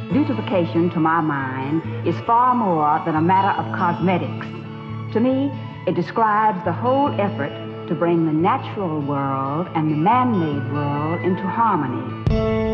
Beautification, to my mind, is far more than a matter of cosmetics. To me, it describes the whole effort to bring the natural world and the man-made world into harmony.